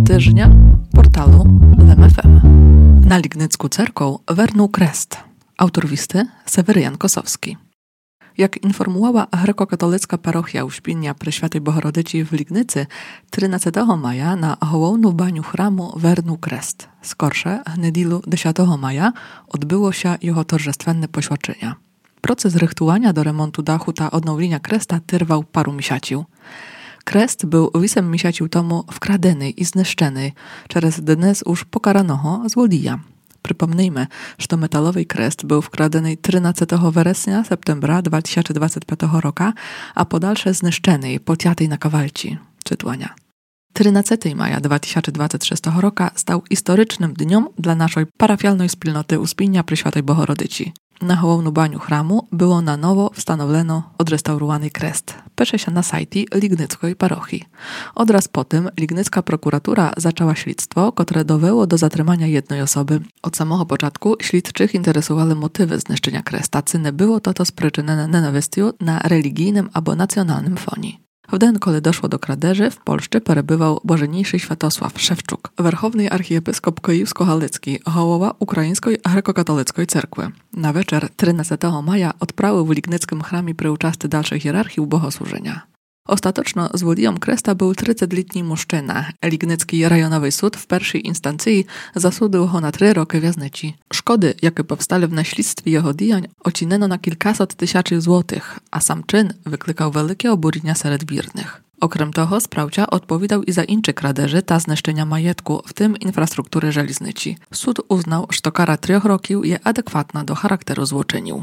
tygodnia portalu LMFM. Na Lignycku cerką wernął krest. Autor listy Seweryjan Kosowski. Jak informowała grekokatolicka parochia Uśpienia Preświatej Bohorodyci w Lignycy, 13 maja na hołownu baniu chramu wernął krest. Skorsze, hnedilu 10 maja odbyło się jego торжественне poświadczenia. Proces rychtowania do remontu dachu ta odnowienia kresta trwał paru miesięcy. Krest był wisem miesięcy tomu wkradeny i zniszczony, przez dnes już pokaranoho złodzieja. Przypomnijmy, że metalowy krest był wkradeny 13 września septembra 2025 roku, a podalsze zniszczony, pocięty na kawalci. Czytłania. 13 maja 2026 roku stał historycznym dniem dla naszej parafialnej wspólnoty Uśpienia Preświatej Bohorodyci. Na hołownu baniu chramu było na nowo wstanowleno odrestaurowany krest. Pisze się na sajcie Lignyckiej parochii. Odraz po tym Lignycka prokuratura zaczęła śledztwo, które dowiało do zatrzymania jednej osoby. Od samego początku śledczych interesowały motywy zniszczenia kresta, nie było to sprzyczynone nienawiścią na religijnym albo nacjonalnym fonie. W den, kiedy doszło do kradzieży, w Polsce przebywał Bożeniejszy Światosław Szewczuk, werchowny archiepiskop kijowsko-halicki, hołowa Ukraińskiej Grekokatolickiej Cerkwy. Na wieczór 13 maja odprawił w Lignyckim chramie przyuczasty dalszej hierarchii bogosłużenia. Ostatecznie złodziejem kresta był 30-letni mężczyzna. Lignycki rejonowy sąd w pierwszej instancji zasądził go na 3 roki więzienia. Szkody, jakie powstały w naśledztwie jego działań, ocinano na kilkaset tysięcy złotych, a sam czyn wyklikał wielkie oburzenia wśród wiernych. Okrem toho sprawca odpowiadał i za inne kradzieże ta zniszczenia majątku, w tym infrastruktury żelazniczej. Sąd uznał, że kara 3 roków jest adekwatna do charakteru złoczyniu.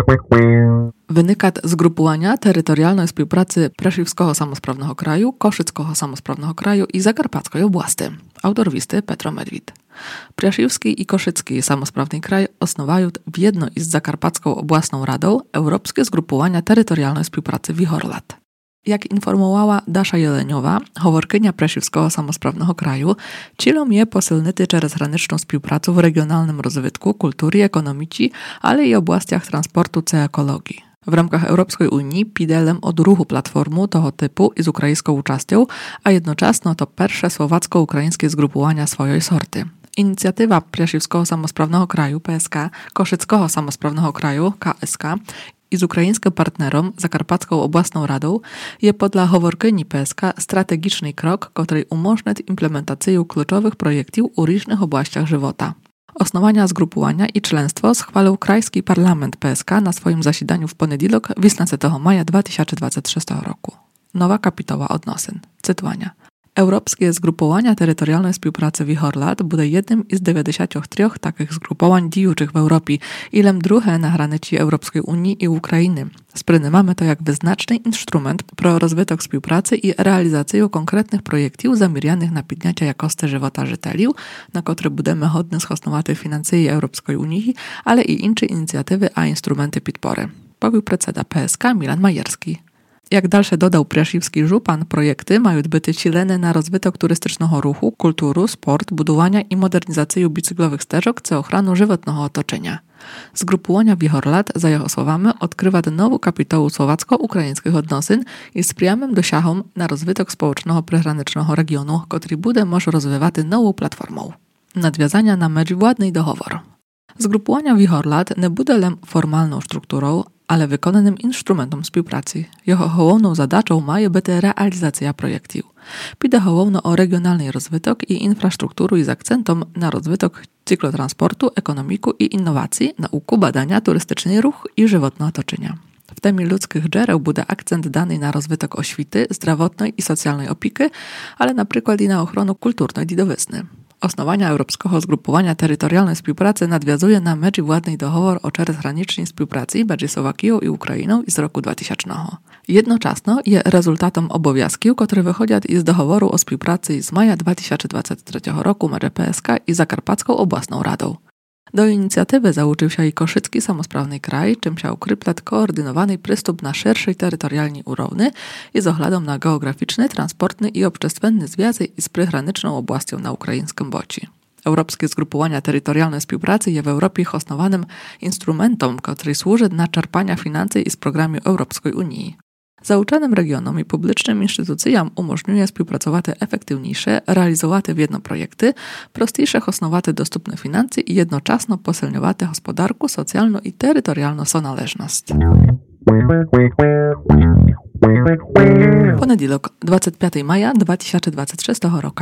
Wynikat zgrupowania terytorialnej współpracy Prešivského samosprawnego kraju, Koszyckiego samosprawnego kraju i Zakarpackiej oblasti. Autor listy Petro Medwid. Prešivski i Koszycki samosprawny kraj osnowają w jedno z Zakarpacką oblastną radą Europejskie zgrupowania terytorialnej współpracy Wihorlat. Jak informowała Dasza Jeleniowa, howorkynia Prešivského samosprawnego kraju, celem jest posilnity przez graniczną współpracę w regionalnym rozwitku, kultury, ekonomii, ale i oblastiach transportu czy ekologii. W ramach Europejskiej Unii pidelem od ruchu platformu tego typu i z ukraińską uczestnią, a jednocześnie to pierwsze słowacko-ukraińskie zgrupowania swojej sorty. Inicjatywa Prešivského samosprawnego kraju PSK, Koszyckiego samosprawnego kraju KSK i z ukraińskim partnerom Zakarpacką oblastną radą je podla howorkyni PSK strategiczny krok, który umożliwi implementację kluczowych projektów u różnych oblastiach żywota. Osnowania zgrupowania i członkostwo schwalił Krajski Parlament PSK na swoim zasiedaniu w poniedziałek 15 maja 2026 roku. Nowa kapitoła odnosyn. Cytowania. Europejskie zgrupowania terytorialnej współpracy Wihorlat bude jednym z 93 takich zgrupowań działających w Europie, ilem drugie na granicy Europejskiej Unii i Ukrainy. Mamy to jak wyznaczny instrument pro rozwitek współpracy i realizację konkretnych projektów zamierzonych na podniecie jakości żywota żyteliów, na które będziemy hodny schosnować finanse Europejskiej Unii, ale i inne inicjatywy a instrumenty podpory. Powił predseda PSK Milan Majerski. Jak dalsze dodał Prešivski żupan, projekty mają być silne na rozwitek turystycznego ruchu, kulturu, sport, budowania i modernizację bicyklowych ścieżek, co ochroną żywotnego otoczenia. Zgrupowania Wihorlat, za jego słowami, odkrywa nową kapitału słowacko-ukraińskich odnosyn i sprzyjamy dosiahom na rozwitek społecznego przygranicznego regionu, który będzie może rozwijać nową platformą. Nadwiązania na mężwładny dochowor. Zgrupowania Wihorlat nie będą formalną strukturą, ale wykonanym instrumentem współpracy. Jego główną zadачą ma być realizacja projektów. Pide główno o regionalny rozwitek i infrastrukturę z akcentem na rozwitek cyklotransportu, ekonomiku i innowacji, nauku, badania, turystyczny ruch i żywotne otoczenia. W temie ludzkich dziereł będzie akcent dany na rozwitek oświty, zdrowotnej i socjalnej opieki, ale na przykład i na ochronę kulturnej dziedzictwa. Osnowania Europejskiego Zgrupowania Terytorialnej Współpracy nadwiązuje na mężwładny dochowor o czerezgranicznej współpracy między Słowakiją i Ukrainą z roku 2000. Jednocześnie jest rezultatem obowiązków, które wychodzą z dochoworu o współpracy z maja 2023 roku między PSK i Zakarpacką Oblastną Radą. Do inicjatywy załączył się i Koszycki samosprawny kraj, czym się ukryplat koordynowany przystup na szerszej terytorialnej urowny i z ochladą na geograficzny, transportny i obczestwenny związek z przygraniczną oblastią na ukraińskim boci. Europejskie zgrupowania terytorialnej współpracy jest w Europie osnowanym instrumentem, który służy na czerpania financji z programu Europejskiej Unii. Załuczanym regionom i publicznym instytucjom umožňuje spівпрацювати ефективніше, realizувати в'єдно проєкти, простіше основати доступні фінанси і jednocześnie посильнювати господарку, соціальну і територіальну соналежність. Poniedziałek, 25 maja 2026 roku.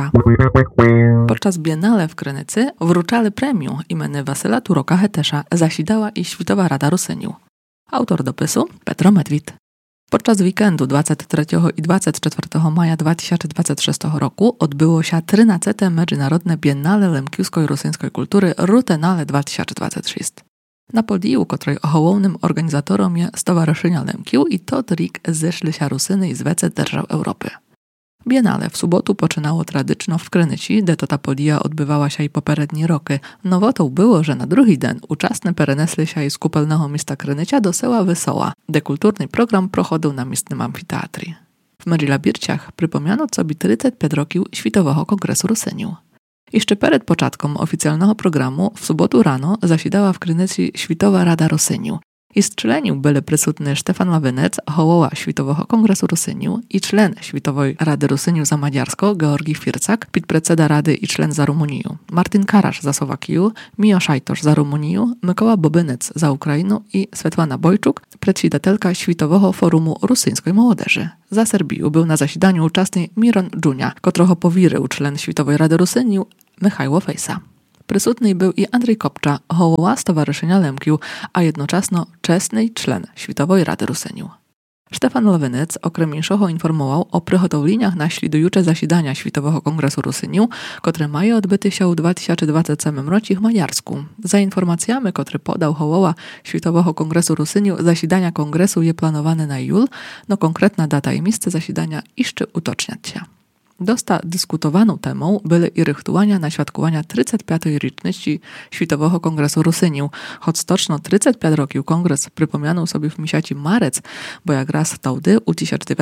Podczas Biennale w Krynicy wrучали премію імені Василя Турока-Гетеша «Засідала і Światowa Rada Rusyniu». Autor dopisu Petro Medwid. Podczas weekendu 23 i 24 maja 2026 roku odbyło się 13. Międzynarodne Biennale lemkівської rosyjskiej kultury Rutenale 2026. Na podiju, której głównym organizatorem jest Stowarzyszenie Lemkiu i tot rik zeszli się Rusyny i z wiece держав Europy. Biennale w sobotu poczynało tradycznie w Krynici, gdzie ta podija odbywała się i poprzednie roky. Nowotą było, że na drugi dzień uczestnicy przenieśli się z kupelnego miasta Krynicia do sela Wesoła, gdzie kulturny program prochodził na miestnym amfiteatrze. W Medzilabirciach przypomniano sobie 35 roków Światowego Kongresu Rusyniu. Jeszcze przed początkiem oficjalnego programu w sobotu rano zasiadała w Krynicy Światowa Rada Rusyniu. I z członów byli przysutni Stefan Lawinec, hołowa Światowego Kongresu Rusyniu i człon Światowej Rady Rusyniu za Maďarsko Georgi Fircak, podpredseda Rady i człon za Rumunię, Martin Karasz za Słowakię, Mijo Szajtosz za Rumunię, Mykoła Bobynec za Ukrainę i Svetłana Bojczuk, przedsiedatelka Światowego Forumu Rusyńskiej Młodzieży. Za Serbię był na zasiadaniu uczestnik Miron Dżunia, którego powierzył człon Światowej Rady Rusyniu Michajło Fejsa. Przysutny był i Andrzej Kopcza, hołowa Stowarzyszenia Lemkiu, a jednocześnie czesny człon Światowej Rady Rusyniu. Stefan Lawinec okrem іншого informował o przygotowaniach na śledujące zasiadania Światowego Kongresu Rusyniu, które mają odbyć się w 2027 roku w Maďarsku. Za informacjami, które podał hołowa Światowego Kongresu Rusyniu, zasiadania kongresu je planowane na jul, no konkretna data i miejsce zasiadania jeszcze utoczniać się. Dosta dyskutowaną temą były i rychtowania na świadkowania 35. rocznicy Światowego Kongresu Rusyniu, choć stoczno 35 roków kongres przypomniano sobie w miesiącu marec, bo jak raz taudy u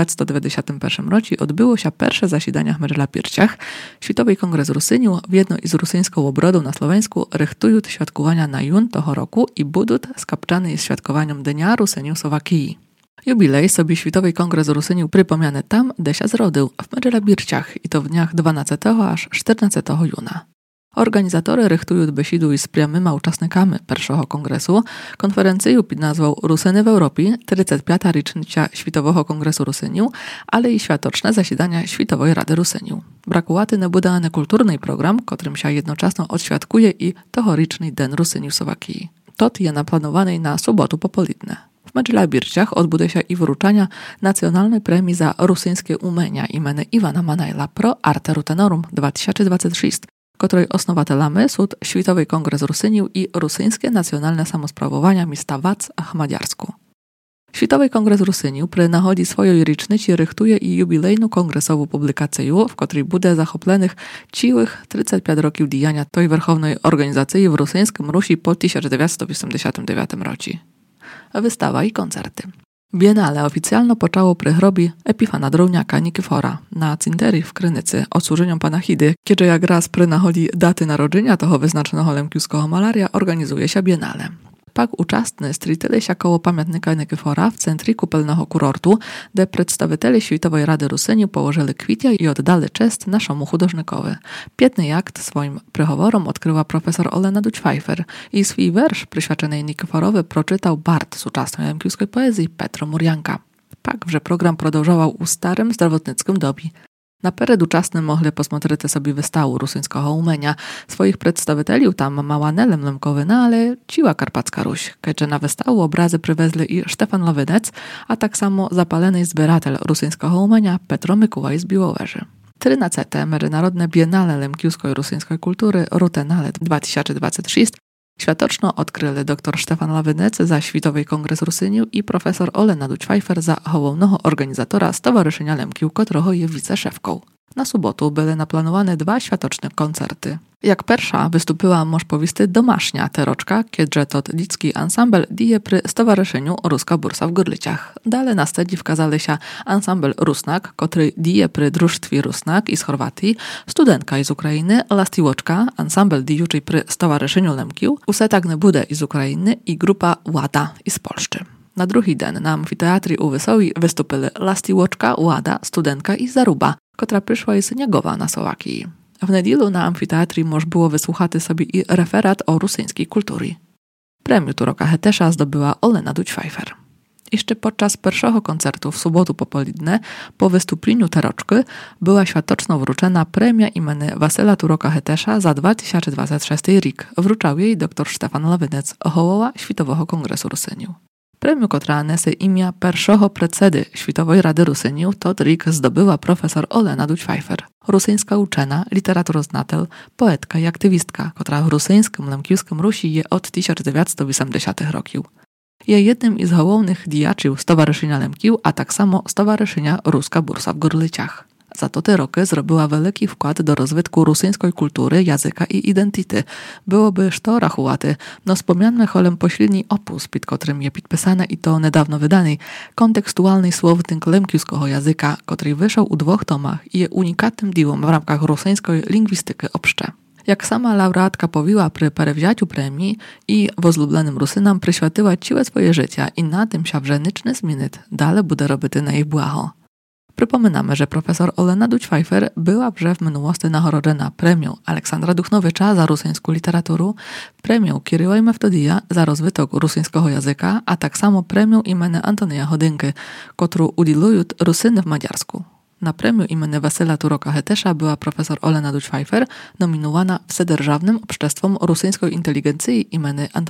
1991 roku odbyło się pierwsze zasiadania w Medzilabirciach. Światowy Kongres Rusyniu w jedno z rusyńską obrodą na Słowensku rychtują świadkowania na jun tego roku i budut skapczany z świadkowaniem Dnia Rusyniu w Słowakii. Jubilej sobie Światowy Kongres Rusyniu przypomniany tam, gdzie się zrodził, w Medzilabirciach i to w dniach 12 aż 14 juna. Organizatory rychtują besidu z prямymi uczestnikami pierwszego kongresu. Konferencję pod nazwą Rusyny w Europie, 35. rocznica Światowego Kongresu Rusyniu, ale i światoczne zasiadania Światowej Rady Rusyniu. Brakułaty nebudany kulturny program, którym się jednocześnie odświadkuje i tegoroczny Dzień Rusyniu w Słowakii. Tot je naplanowany na sobotę popołudnie. W Medzilabirciach odbędzie się i wrучання Nacjonalnej Premii za Rusyńskie Umenia imienia Iwana Manajla Pro Arte Rutenorum 2026, której osnowatelami są Światowy Kongres Rusyniu i Rusyńskie Nacjonalne Samosprawowania miasta Wac w Maďarsku. Światowy Kongres Rusyniu przy nachodzi swojej rocznicy rychtuje i jubilejną kongresową publikację, w której będzie zachopionych ciłych 35 roków działania tej werchownej organizacji w rosyjskim Rusi po 1989 roku. Wystawa i koncerty. Biennale oficjalnie poczęło przy grobie Epifana Drowniaka Nikyfora na Cinterii w Krynicy odsłużeniem Panachidy, kiedy jak raz przy nachodzi daty narodzenia toho wyznaczonego lemkiewskiego malaria organizuje się Biennale. Pak uczestny strytyli się koło pamiętnika Nikyfora w centrum kupelnego kurortu, gdzie przedstawiciele Światowej Rady Rusyniu położyli kwiaty i oddali cześć naszemu hudожnikowi. Piękny akt swoim przychoworom odkryła profesor Olena Duć-Pfeiffer i swój wiersz przyświadczony Nikyforowi przeczytał bard współczesnej lemkiewskiej poezji Petro Murjanka. Pak, że program продовжував u starym zdrowotnickim dobie. Naперед uczestnicy mogli posмотрити sobie wystawę rusyńskiego umenia. Swoich przedstawicieli tam mała Nelem Lemkowy, ale ciła Karpacka Ruś, kiedy na wystawę obrazy przywezli i Stefan Lawinec, a tak samo zapalony zbieratel rusyńskiego umenia Petro Mikołaj z Biłoweży. 13. Międzynarodne Biennale lemkiewskiej rusyńskiej kultury Rutenale 2026 światoczno odkryli dr Stefan Lawinec za Światowy Kongres Rusyniu i profesor Olena Duć-Pfeiffer za głównego organizatora Stowarzyszenia Lemkiu, którego jest wiceszefką. Na sobotę były naplanowane 2 światoczne koncerty. Jak pierwsza wystąpiła możpowisty Domasznia Teroczka, kiedy to dziecki ansambel dzieje przy Stowarzyszeniu Ruska Bursa w Gorlicach. Dalej na scenie wkazali się ansambel Rusnak, który dzieje przy Drużstwie Rusnak i z Chorwatii, studentka z Ukrainy, Lastiłoczka, ansambel dziejący przy Stowarzyszeniu Lemkiu, Usetak Nebude z Ukrainy i grupa Łada z Polszczy. Na drugi den na amfiteatrі u Wysowi wystupili Lastiłoczka, Łada, Studenka i Zaruba, która przyszła із Niegowa na Słowakii. W неділю на амфітеатрі можна було вислухати собі і реферат о русинській культурі. Premiu Turoka Hetesza zdobyła Olena Dudź-Pfeiffer. Jeszcze podczas pierwszego koncertu w sobotu popołudnie, po wystąpieniu Teroczki, była światoczno wrучена premia imienia Wasyla Turoka Hetesza za 2026 rok. Wrучał jej dr Stefan Lawinec, gołowa Światowego Kongresu Rusyniów. Premiu, która nese imię pierwszego predsedy Światowej Rady Rusyniów, to rok zdobyła profesor Olena Dudź-Pfeiffer, rusyńska uczena, literaturoznatel, poetka i aktywistka, która w rusyńskim lemkiwskim Rusi je od 1980 roków. Je jednym із głównych diaczów Stowarzyszenia Lemkiw, a tak samo Stowarzyszenia Ruska Bursa w Gorlicach. Za to te roky zrobiła wielki wkład do rozwitku rusyńskiej kultury, języka i identyty. Byłoby to rachułaty, no wspomniany cholem pośredni opus, pod którym je podpisane i to niedawno wydany, kontekstualny słownik lemkiwskiego języka, który wyszedł u 2 tomach i je unikatnym dziełem w ramach rusyńskiej lingwistyki obszcze. Jak sama laureatka powiła przy przewzięciu premii i wozlubionym Rusynam przyświatyła całe swoje życie i na tym się wrzeniczny zmienić dalej bude robić na ich błaho. Przypominamy, że profesor Olena Dudź-Pfeiffer była w minułosti nagrodzona premią Aleksandra Duchnowicza za rusyńską literaturę, premią Kiryła i Meftodija za rozwitok rusyńskiego języka, a tak samo premią imienia Antonija Chodynki, którą udzielają Rusyny w Madziarsku. Na premiu imienia Wasyla Turoka Hetesza była profesor Olena Dudź-Pfeiffer nominowana Wsedержавnym Обществом Rusyńskiej Inteligencji imienia Antonija